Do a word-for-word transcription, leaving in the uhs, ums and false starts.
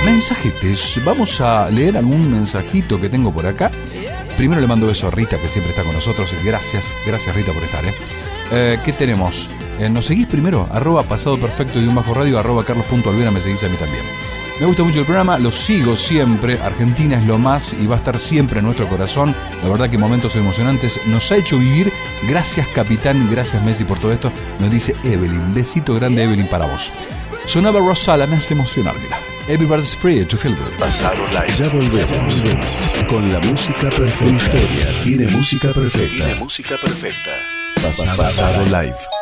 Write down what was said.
mensajetes. Vamos a leer algún mensajito que tengo por acá. Primero le mando beso a Rita, que siempre está con nosotros. Gracias, gracias Rita por estar. ¿eh? Eh, ¿Qué tenemos? Eh, ¿Nos seguís primero? Arroba pasado perfecto y un bajo radio, arroba carlos.olvera, me seguís a mí también. Me gusta mucho el programa, lo sigo siempre. Argentina es lo más y va a estar siempre en nuestro corazón. La verdad que momentos emocionantes nos ha hecho vivir. Gracias capitán, gracias Messi por todo esto. Nos dice Evelyn, besito grande Evelyn para vos. Sonaba Rosala, me hace emocionar, mira. Everybody's free to feel good. Pasado Live. Ya volvemos con la música perfecta. Tu historia tiene música perfecta. Tiene música perfecta. Pasado, Pasado Live.